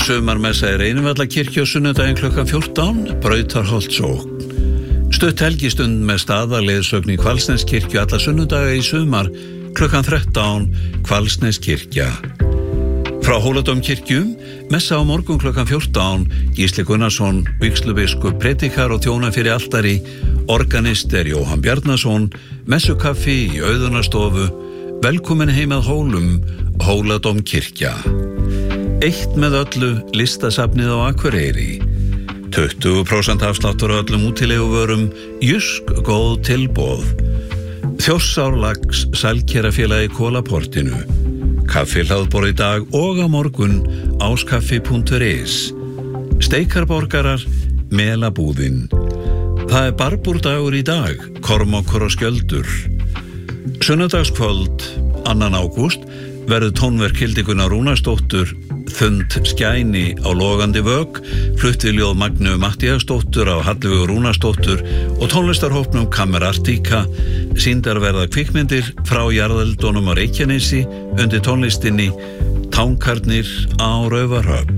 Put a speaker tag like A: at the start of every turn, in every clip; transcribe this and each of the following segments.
A: Sumarmessa í Reynivallakirkju á sunnudaginn klukkan 14, Brautarholtsókn. Stutt helgistund með staðarleiðsögn í Hvalsneskirkju alla sunnudaga í sumar klukkan 13, Hvalsneskirkja. Frá Hóladómkirkju, messa á morgun klukkan 14, Gísli Gunnarsson, vígslubiskup, predikar og þjóna fyrir altari, organist Jóhann Bjarnason, messukaffi í Auðunarstofu, velkomin heim að Hólum, Hóladómkirkja. Eitt með öllu listasafnið á Akureyri. 20% afsláttur á öllum útileguvörum, Jysk góð tilboð. Þjórsárlags sælkerafélagi Kólaportinu. Kaffi hlaðborð í dag og á morgun áskaffi.is. Steikarborgarar, Melabúðin. Það barbúrdagur í dag, Kormákur og Skjöldur. Sunnudagskvöld, 2. ágúst, verður tónverk Hildigunar Rúnarsdóttur, Þund skæni á logandi vögg, fluttiljóð Magnu Mattíasdóttur á Hallvegu Rúnarsdóttur og tónlistarhópnum Kammer Artíka, sýndar verða kvikmyndir frá jarðeldunum á Reykjanesi undir tónlistinni Tankarnir á Raufarhöfn.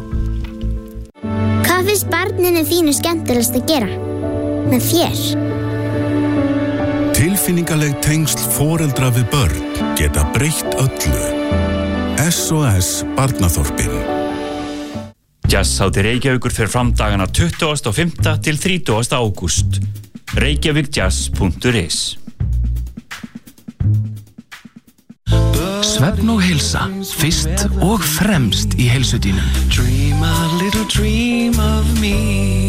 B: Hvað finnst barninu þínu skemmtilegast að gera? Með þér?
C: Tilfinningaleg tengsl foreldra við börn geta breytt öllu. SOS Barnaþorpin.
D: Jazzhátíð Reykjavíkur fer fram dagana 25. til 30. ágúst. reykjavikjazz.is.
E: Svefn og heilsa, fyrst og fremst í heilsutínum.
F: Dream a little dream of me.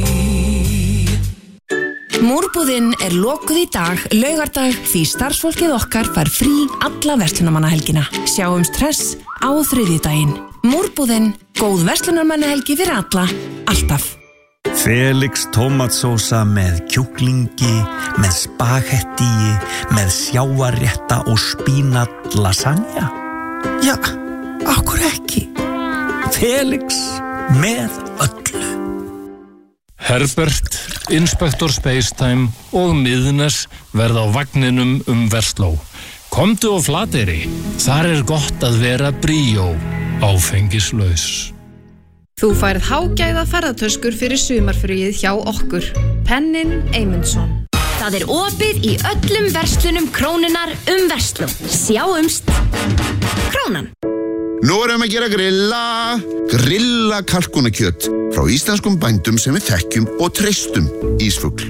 G: Múrbúðin lokuð í dag, laugardag, því starfsfólkið okkar fær frí alla verslunarmannahelgina. Sjáumst hress á þriðjudaginn. Múrbúðin, góð verslunarmannahelgi fyrir alla, alltaf.
H: Felix tómatsósa með kjúklingi, með spagetti, með sjávarrétta og spínat lasagna. Já, akkur ekki. Felix með öllu.
I: Herbert, Inspektor Spacetime og Miðnes verða á vagninum Versló. Komdu á Flateyri, þar gott að vera bríó, áfengislaus.
J: Þú færð hágæða ferðatöskur fyrir sumarfríið hjá okkur. Pennin Eymundsson.
K: Það opið í öllum verslunum Krónunar Versló. Sjáumst. Krónan.
L: Nú erum að gera grilla kalkunakjöt frá íslenskum bændum sem við þekkjum og treystum, Ísfugl.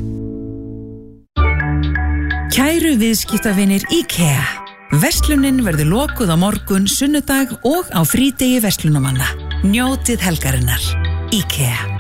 M: Kæru viðskiptavinir IKEA. Verslunin verður lokuð á morgun, sunnudag og á frídegi verslunumanna. Njótið helgarinnar. IKEA.